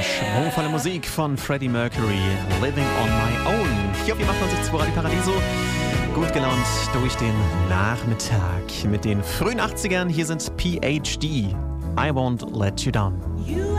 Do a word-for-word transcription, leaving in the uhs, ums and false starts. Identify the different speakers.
Speaker 1: schwungvolle Musik von Freddie Mercury, Living on My Own. Hier auf die achtundneunzig Komma zwei Radio Paradiso. Gut gelaunt durch den Nachmittag mit den frühen achtzigern. Hier sind P H D. I Won't Let You Down.